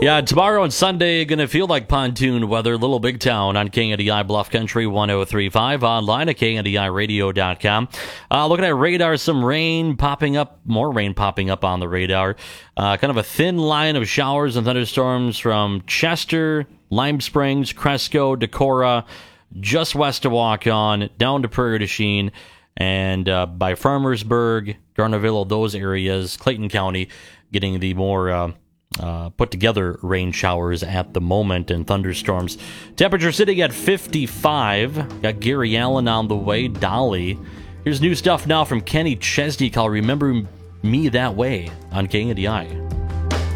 Yeah, tomorrow and Sunday going to feel like pontoon weather. Little Big Town on KNDI Bluff Country 103.5, online at KNDIRadio.com. Looking at radar, some rain popping up, more rain popping up on the radar. Kind of a thin line of showers and thunderstorms from Chester, Lime Springs, Cresco, Decorah, just west of Waukon, down to Prairie du Chien, and by Farmersburg, Garnerville, those areas, Clayton County, getting the more put together rain showers at the moment and thunderstorms. Temperature sitting at 55. Got Gary Allen on the way, Dolly. Here's new stuff now from Kenny Chesney called Remember Me That Way on KNDI.